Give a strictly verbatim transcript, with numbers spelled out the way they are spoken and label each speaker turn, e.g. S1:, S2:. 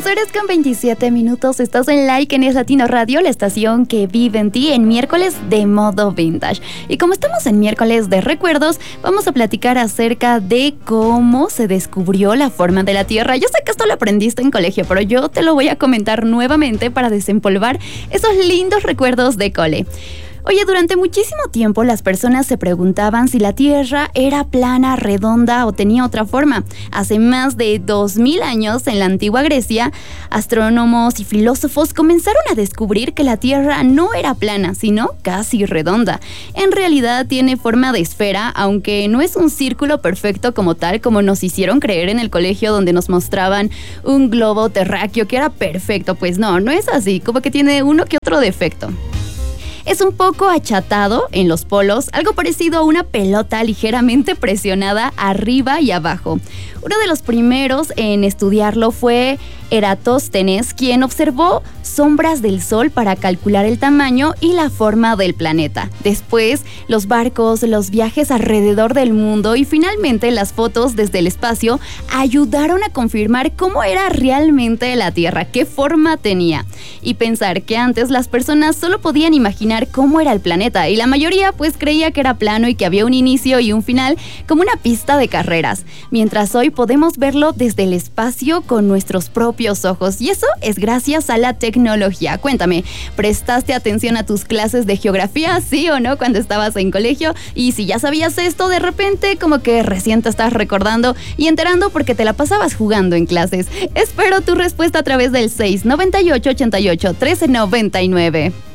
S1: horas con veintisiete minutos, estás en Like en Es Latino Radio, la estación que vive en ti en miércoles de modo vintage. Y como estamos en miércoles de recuerdos, vamos a platicar acerca de cómo se descubrió la forma de la Tierra. Yo sé que esto lo aprendiste en colegio, pero yo te lo voy a comentar nuevamente para desempolvar esos lindos recuerdos de cole. Oye, durante muchísimo tiempo las personas se preguntaban si la Tierra era plana, redonda o tenía otra forma. Hace más de dos mil años, en la antigua Grecia, astrónomos y filósofos comenzaron a descubrir que la Tierra no era plana, sino casi redonda. En realidad tiene forma de esfera, aunque no es un círculo perfecto como tal, como nos hicieron creer en el colegio, donde nos mostraban un globo terráqueo que era perfecto. Pues no, no es así, como que tiene uno que otro defecto. Es un poco achatado en los polos, algo parecido a una pelota ligeramente presionada arriba y abajo. Uno de los primeros en estudiarlo fue Eratóstenes, quien observó sombras del Sol para calcular el tamaño y la forma del planeta. Después, los barcos, los viajes alrededor del mundo y finalmente las fotos desde el espacio ayudaron a confirmar cómo era realmente la Tierra, qué forma tenía. Y pensar que antes las personas solo podían imaginar cómo era el planeta y la mayoría pues creía que era plano y que había un inicio y un final como una pista de carreras, mientras hoy podemos verlo desde el espacio con nuestros propios ojos, y eso es gracias a la tecnología. Cuéntame, ¿prestaste atención a tus clases de geografía, sí o no, cuando estabas en colegio? Y si ya sabías esto, de repente como que recién te estás recordando y enterando porque te la pasabas jugando en clases. Espero tu respuesta a través del seis noventa y ocho, ochenta y ocho, trece noventa y nueve.